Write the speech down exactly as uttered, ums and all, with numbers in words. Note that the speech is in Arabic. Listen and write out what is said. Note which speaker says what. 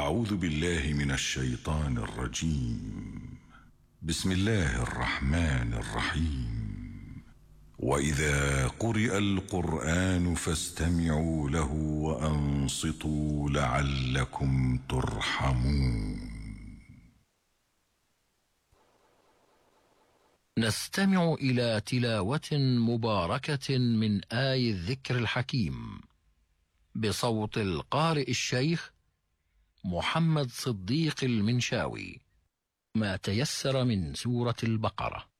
Speaker 1: أعوذ بالله من الشيطان الرجيم. بسم الله الرحمن الرحيم. وإذا قرئ القرآن فاستمعوا له وأنصتوا لعلكم ترحمون.
Speaker 2: نستمع إلى تلاوة مباركة من آي الذكر الحكيم بصوت القارئ الشيخ محمد صديق المنشاوي، ما تيسر من سورة البقرة.